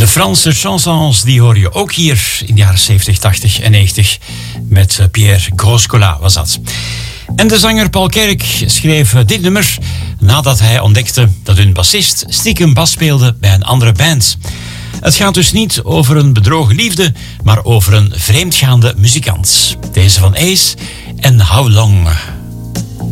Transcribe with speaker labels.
Speaker 1: Franse chansons die hoor je ook hier in de jaren 70, 80 en 90. Met Pierre Groscola was dat. En de zanger Paul Kerk schreef dit nummer nadat hij ontdekte dat hun bassist stiekem bas speelde bij een andere band. Het gaat dus niet over een bedrogen liefde, maar over een vreemdgaande muzikant. Deze van Ace en How Long.